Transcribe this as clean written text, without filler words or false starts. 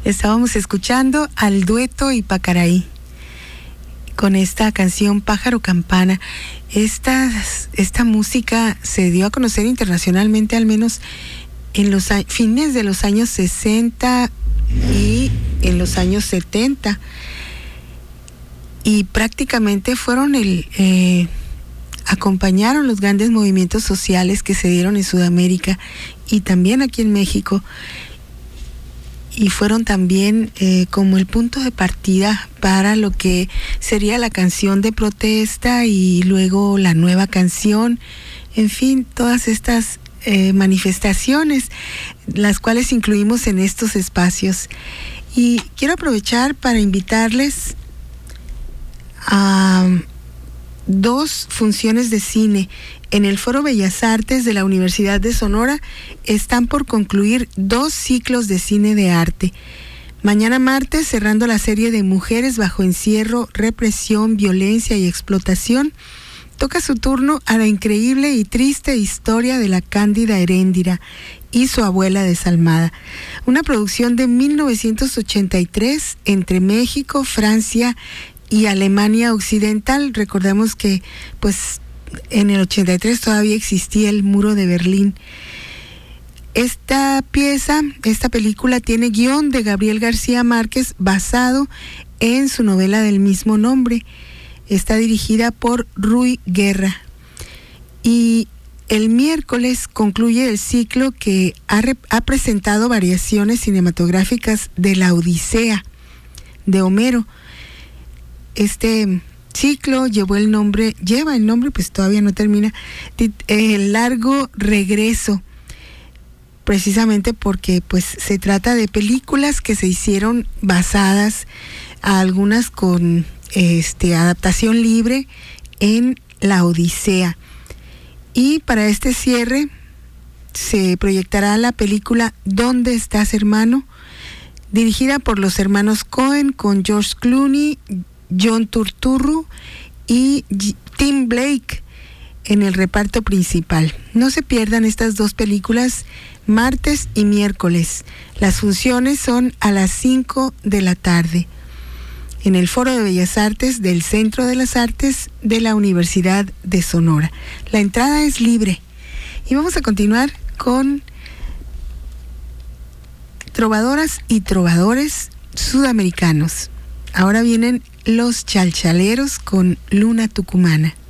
Estábamos escuchando al dueto Ipacaraí con esta canción Pájaro Campana. Esta música se dio a conocer internacionalmente, al menos en los fines de los años 60 y en los años 70. Y prácticamente fueron acompañaron los grandes movimientos sociales que se dieron en Sudamérica y también aquí en México. Y fueron también como el punto de partida para lo que sería la canción de protesta y luego la nueva canción. En fin, todas estas manifestaciones, las cuales incluimos en estos espacios. Y quiero aprovechar para invitarles a 2 funciones de cine. En el Foro Bellas Artes de la Universidad de Sonora están por concluir 2 ciclos de cine de arte. Mañana martes, cerrando la serie de Mujeres bajo encierro, represión, violencia y explotación, toca su turno a la increíble y triste historia de la Cándida Heréndira y su abuela desalmada. Una producción de 1983 entre México, Francia y Alemania Occidental. Recordemos que pues en el 83 todavía existía el muro de Berlín. Esta película tiene guión de Gabriel García Márquez basado en su novela del mismo nombre. Está dirigida por Rui Guerra. Y el miércoles concluye el ciclo que ha presentado variaciones cinematográficas de la Odisea de Homero. Este ciclo lleva el nombre, pues todavía no termina, El largo regreso, precisamente porque pues se trata de películas que se hicieron basadas, algunas con adaptación libre, en la Odisea. Y para este cierre se proyectará la película ¿Dónde estás, hermano?, dirigida por los hermanos Coen, con George Clooney, John Turturro y Tim Blake en el reparto principal. No se pierdan estas 2 películas, martes y miércoles. Las funciones son a las 5 de la tarde en el Foro de Bellas Artes del Centro de las Artes de la Universidad de Sonora. La entrada es libre. Y vamos a continuar con trovadoras y trovadores sudamericanos. Ahora vienen Los Chalchaleros con Luna Tucumana.